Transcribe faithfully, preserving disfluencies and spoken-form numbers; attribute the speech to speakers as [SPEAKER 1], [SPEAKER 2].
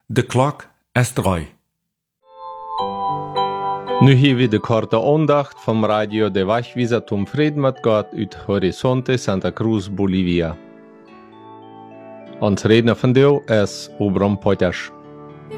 [SPEAKER 1] De klok is drei.
[SPEAKER 2] Nu hier weer de korte aandacht vom Radio de Wachwieser zum Frieden mit Gott uit Horizonte Santa Cruz, Bolivia. Ons redner van deel is Obram Potters.